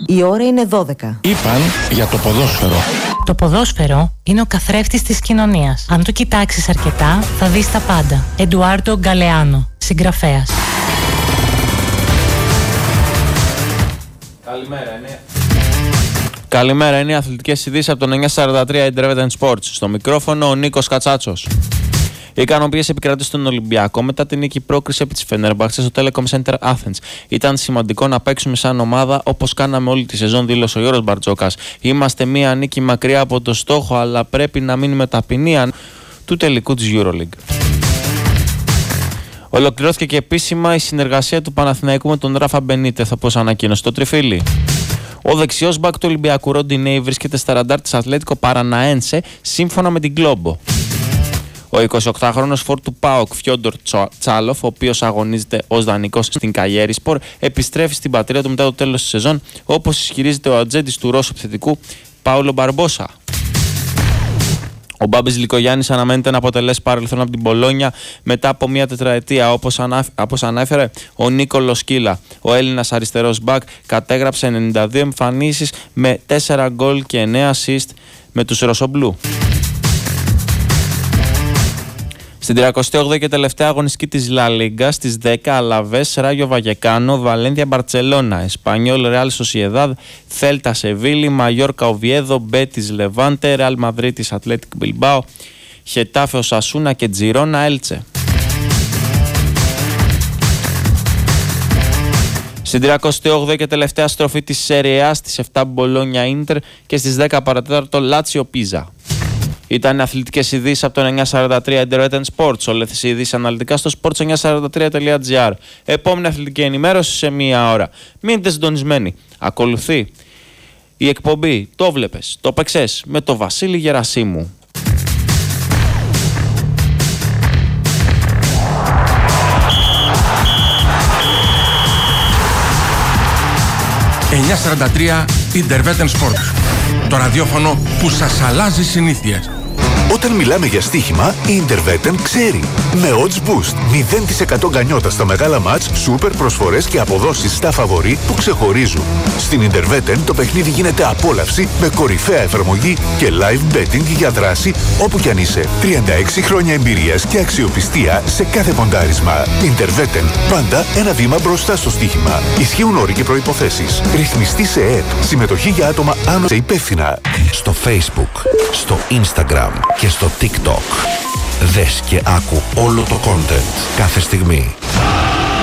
Η ώρα είναι 12. Είπαν για το ποδόσφαιρο. Το ποδόσφαιρο είναι ο καθρέφτης της κοινωνίας. Αν το κοιτάξεις αρκετά, θα δεις τα πάντα. Εντουάρντο Γκαλεάνο, συγγραφέας. Καλημέρα, είναι οι αθλητικές ειδήσεις από το 943 Intervention Sports. Στο μικρόφωνο ο Νίκος Κατσάτσος. Η ικανοποίηση επικρατεί στον Ολυμπιακό μετά την νίκη πρόκριση επί της Φενέρμπαχτσε στο Telecom Center Athens. Ήταν σημαντικό να παίξουμε σαν ομάδα όπως κάναμε όλη τη σεζόν, δήλωσε ο Γιώργος Μπαρτζόκας. Είμαστε μία νίκη μακριά από το στόχο, αλλά πρέπει να μείνουμε ταπεινοί του τελικού της EuroLeague. Ολοκληρώθηκε και επίσημα η συνεργασία του Παναθηναϊκού με τον Ράφα Μπενίτεθ, όπως ανακοίνωσε το Τριφύλι. Ο δεξιός μπακ του Ολυμπιακού Ροντινέη βρίσκεται στα ραντάρ της Ατλέτικο Παραναένσε σύμφωνα με την Globo. Ο 28χρονος φορ του ΠΑΟΚ Φιόντορ Τσάλοφ, ο οποίος αγωνίζεται ως δανεικός στην Καγέρισπορ, επιστρέφει στην πατρίδα του μετά το τέλος της σεζόν, όπως ισχυρίζεται ο ατζέντης του Ρώσου επιθετικού Πάουλο Μπαρμπόσα. Ο Μπάμπης Λικογιάννης αναμένεται να αποτελέσει παρελθόν από την Μπολόνια μετά από μια τετραετία, όπως ανέφερε ο Νίκολο Σκύλα. Ο Έλληνας αριστερός μπακ κατέγραψε 92 εμφανίσεις με 4 γκολ και 9 assist με τους Ρωσομπλού. Στην 38η και τελευταία αγωνιστική της Λα Λίγκα, στις 10 Αλαβές, Ράγιο Βαγεκάνο, Βαλένθια Μπαρτσελώνα, Εσπανιόλ Ρεάλ Σοσιεδάδ, Θέλτα Σεβίλη, Μαγιόρκα Οβιέδο, Μπέτις Λεβάντε, Ρεάλ Μαδρίτης Ατλέτικ Μπιλμπάο, Χετάφε Οσασούνα και Τζιρόνα Έλτσε. Στην 38η και τελευταία στροφή της Σέρια, στις 7 Μπολόνια Ίντερ και στις 10 παρατέταρτο Λάτσιο Πίζα. Ήταν αθλητικές ειδήσεις από το 943 Intervention Sports. Όλες τις ειδήσεις αναλυτικά στο sports943.gr. Επόμενη αθλητική ενημέρωση σε μία ώρα. Μείνετε συντονισμένοι. Ακολουθεί η εκπομπή «Το βλέπες, το παίξες» με το Βασίλη Γερασίμου. Intervention Sports. Το ραδιόφωνο που σας αλλάζει συνήθειες. Όταν μιλάμε για στοίχημα, η Intervention ξέρει. Με odds boost, 0% γκανιότα στα μεγάλα μάτς, σούπερ προσφορές και αποδόσεις στα φαβορί που ξεχωρίζουν. Στην Intervention το παιχνίδι γίνεται απόλαυση με κορυφαία εφαρμογή και live betting για δράση όπου κι αν είσαι. 36 χρόνια εμπειρίας και αξιοπιστία σε κάθε ποντάρισμα. Intervention, πάντα ένα βήμα μπροστά στο στοίχημα. Ισχύουν όροι και προϋποθέσεις. Ρυθμιστή σε ΕΕΠ. Συμμετοχή για άτομα άνω σε υπεύθυνα. Στο Facebook, στο Instagram και στο TikTok. Δες και άκου όλο το content κάθε στιγμή.